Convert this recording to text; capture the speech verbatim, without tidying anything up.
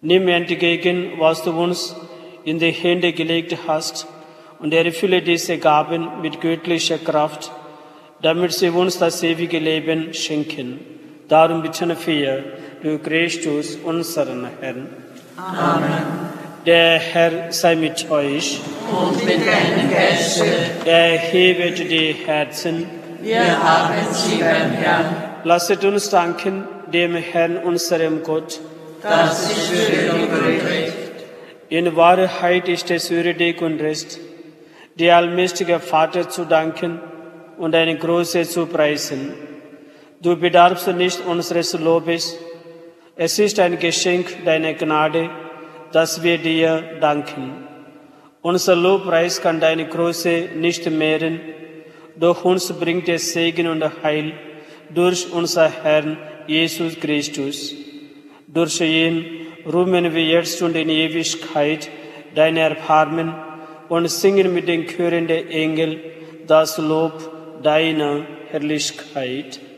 Nimm entgegen, was du uns in die Hände gelegt hast, und erfülle diese Gaben mit göttlicher Kraft, damit sie uns das ewige Leben schenken. Darum bitten wir durch Christus, unseren Herrn. Amen. Der Herr sei mit euch. Und mit deinem Geiste. Erhebet die Herzen. Wir haben sie beim Herrn. Lasset uns danken dem Herrn, unserem Gott. Das ist würdig und recht. In Wahrheit ist es würdig und recht, dir allmächtiger Vater zu danken und deine Größe zu preisen. Du bedarfst nicht unseres Lobes. Es ist ein Geschenk deiner Gnade, dass wir dir danken. Unser Lobpreis kann deine Größe nicht mehren, doch uns bringt es Segen und Heil durch unser Herrn Jesus Christus. Durch ihn rühmen wir jetzt und in Ewigkeit dein Erbarmen und singen mit den Chören der Engel das Lob deiner Herrlichkeit.